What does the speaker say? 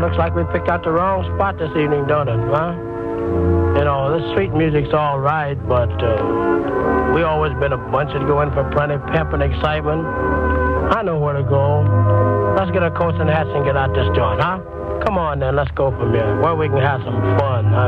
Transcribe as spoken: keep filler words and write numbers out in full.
looks like we picked out the wrong spot this evening, don't it, huh? You know, this street music's all right, but uh, we always been a bunch that go in for plenty of pep and excitement. I know where to go. Let's get our coats and hats and get out this joint, huh? Come on, then, let's go from here, where we can have some fun. I